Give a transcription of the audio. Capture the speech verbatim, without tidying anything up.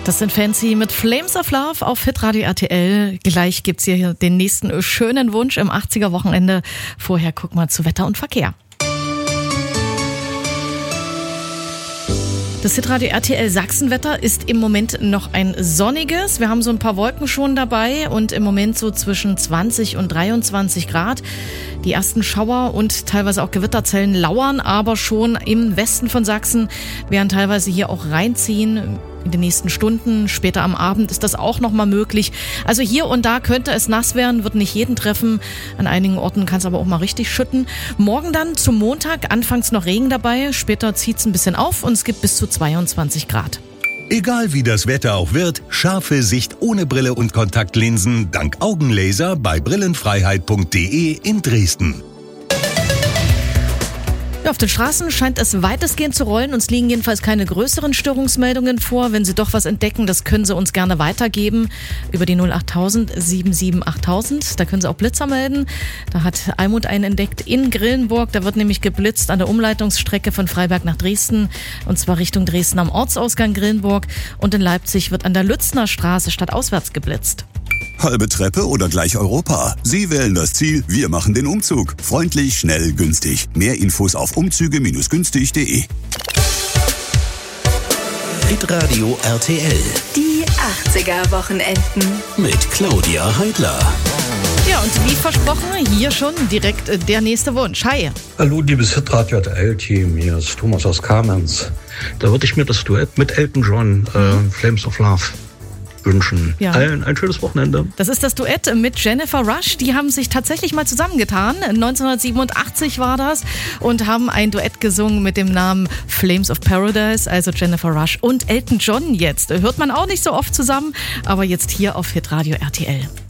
Das sind Fancy mit Flames of Love auf Hitradio R T L. Gleich gibt's hier den nächsten schönen Wunsch im achtziger-Wochenende. Vorher guck mal zu Wetter und Verkehr. Das Hitradio R T L Sachsenwetter ist im Moment noch ein sonniges. Wir haben so ein paar Wolken schon dabei und im Moment so zwischen zwanzig und dreiundzwanzig Grad. Die ersten Schauer und teilweise auch Gewitterzellen lauern aber schon im Westen von Sachsen, werden teilweise hier auch reinziehen. In den nächsten Stunden, später am Abend ist das auch nochmal möglich. Also hier und da könnte es nass werden, wird nicht jeden treffen. An einigen Orten kann es aber auch mal richtig schütten. Morgen dann zum Montag, anfangs noch Regen dabei, später zieht es ein bisschen auf und es gibt bis zu zweiundzwanzig Grad. Egal wie das Wetter auch wird, scharfe Sicht ohne Brille und Kontaktlinsen dank Augenlaser bei brillenfreiheit punkt de in Dresden. Ja, auf den Straßen scheint es weitestgehend zu rollen. Uns liegen jedenfalls keine größeren Störungsmeldungen vor. Wenn Sie doch was entdecken, das können Sie uns gerne weitergeben über die null acht tausend sieben sieben achttausend. Da können Sie auch Blitzer melden. Da hat Almut einen entdeckt in Grillenburg. Da wird nämlich geblitzt an der Umleitungsstrecke von Freiberg nach Dresden. Und zwar Richtung Dresden am Ortsausgang Grillenburg. Und in Leipzig wird an der Lützner Straße stadtauswärts geblitzt. Halbe Treppe oder gleich Europa? Sie wählen das Ziel, wir machen den Umzug. Freundlich, schnell, günstig. Mehr Infos auf umzüge günstig punkt de. Hitradio R T L. Die achtziger-Wochenenden. Mit Claudia Heidler. Ja, und wie versprochen, hier schon direkt der nächste Wunsch. Hi. Hallo, liebes Hitradio R T L-Team. Hier ist Thomas aus Kamenz. Da würde ich mir das Duett mit Elton John, äh, Flames of Love, wünschen. Ja. Allen ein schönes Wochenende. Das ist das Duett mit Jennifer Rush. Die haben sich tatsächlich mal zusammengetan. neunzehnhundertsiebenundachtzig war das und haben ein Duett gesungen mit dem Namen Flames of Paradise, also Jennifer Rush und Elton John jetzt. Hört man auch nicht so oft zusammen, aber jetzt hier auf Hitradio R T L.